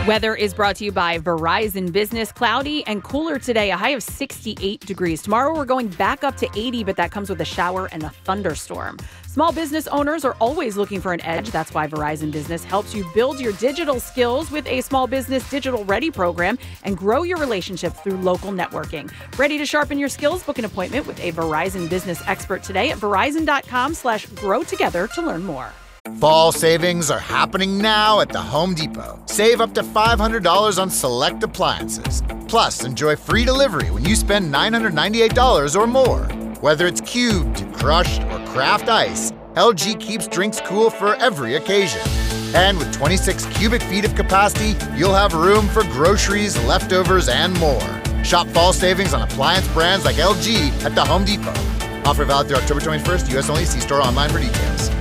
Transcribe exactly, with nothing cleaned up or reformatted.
Weather is brought to you by Verizon Business. Cloudy and cooler today, a high of sixty-eight degrees. Tomorrow we're going back up to eighty, but that comes with a shower and a thunderstorm. Small business owners are always looking for an edge. That's why Verizon Business helps you build your digital skills with a small business digital ready program and grow your relationship through local networking. Ready to sharpen your skills? Book an appointment with a Verizon Business expert today at verizon.com slash grow together to learn more. Fall savings are happening now at the Home Depot. Save up to five hundred dollars on select appliances. Plus, enjoy free delivery when you spend nine hundred ninety-eight dollars or more. Whether it's cubed, crushed, or craft ice, L G keeps drinks cool for every occasion. And with twenty-six cubic feet of capacity, you'll have room for groceries, leftovers, and more. Shop fall savings on appliance brands like L G at the Home Depot. Offer valid through October twenty-first, U S only. See store online for details.